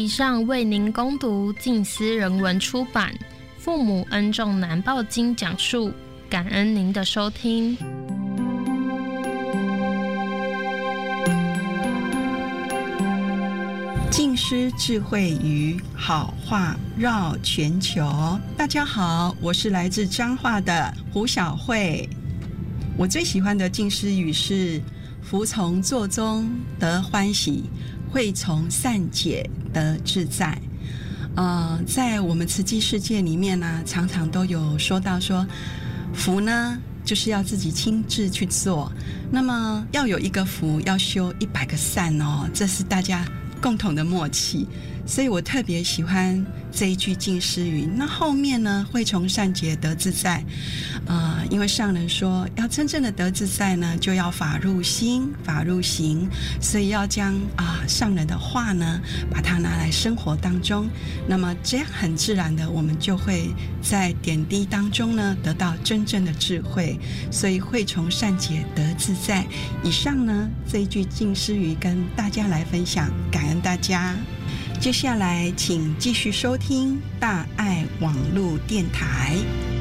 以上为您攻读静思人文出版《父母恩重难报经》讲述，感恩您的收听。 静思智慧语，好话绕全球。大家好，我是来自彰化的胡小慧。我最喜欢的静思语是：服从作中得欢喜，会从善解得自在。在我们慈济世界里面呢，常常都有说到说，福呢就是要自己亲自去做，那么要有一个福，要修100个善哦，这是大家共同的默契。所以我特别喜欢这一句静思语。那后面呢，会从善解得自在。因为上人说，要真正的得自在呢，就要法入心，法入行，所以要将上人的话呢，把它拿来生活当中。那么这样很自然的，我们就会在点滴当中呢，得到真正的智慧。所以会从善解得自在。以上呢，这一句静思语跟大家来分享，感恩大家。接下来请继续收听大爱网络电台。